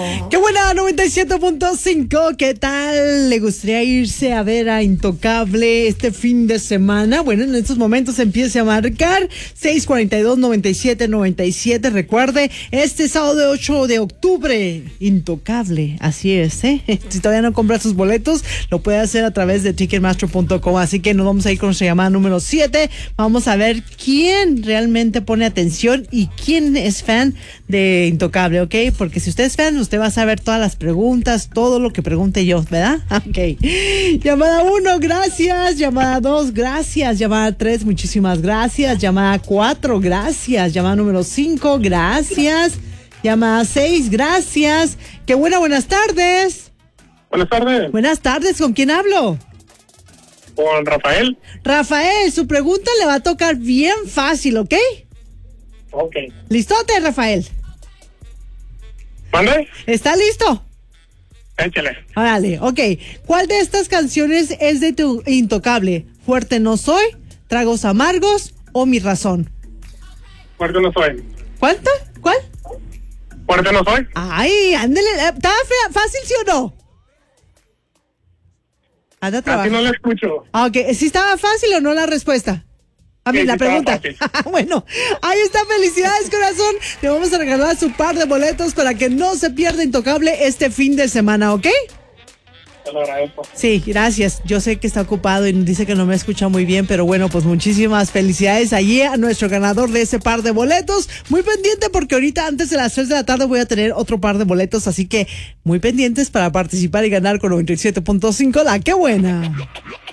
¡Qué buena! 97.5. ¿Qué tal? ¿Le gustaría irse a ver a Intocable este fin de semana? Bueno, en estos momentos empiece a marcar 642-9797. Recuerde, este sábado 8 de octubre, Intocable. Así es, ¿eh? Si todavía no compra sus boletos, lo puede hacer a través de Ticketmaster.com. Así que nos vamos a ir con nuestra llamada número 7. Vamos a ver quién realmente pone atención y quién es fan de Intocable, ¿ok? Porque si usted es fan, usted va a saber todas las preguntas, todo lo que pregunte yo, ¿verdad? Ok. Llamada 1, gracias. Llamada 2, gracias. Llamada 3, muchísimas gracias. Llamada 4, gracias. Llamada número 5, gracias. Llamada 6, gracias. ¡Qué buenas tardes! Buenas tardes. Buenas tardes, ¿con quién hablo? Con Rafael. Rafael, su pregunta le va a tocar bien fácil, ¿ok? Ok. ¿Listote, Rafael? ¿Mande? ¿Está listo? Échale. Órale, ok. ¿Cuál de estas canciones es de tu Intocable? ¿Fuerte no soy, Tragos amargos o Mi razón? Fuerte no soy. ¿Cuánto? ¿Cuál? Fuerte no soy. Ay, ándele. ¿Estaba fácil, sí o no? Anda Así trabajando. no lo escucho. Ah, ok. ¿Sí estaba fácil o no la respuesta? A mí, Sí, la sí pregunta. Bueno, ahí está. Felicidades, corazón. Le vamos a regalar su par de boletos para que no se pierda Intocable este fin de semana, ¿ok? Te lo agradezco. Sí, gracias. Yo sé que está ocupado y dice que no me escucha muy bien, pero bueno, pues muchísimas felicidades allí a nuestro ganador de ese par de boletos. Muy pendiente porque ahorita antes de las 3 de la tarde voy a tener otro par de boletos, así que muy pendientes para participar y ganar con 97.5. La ¡Qué buena!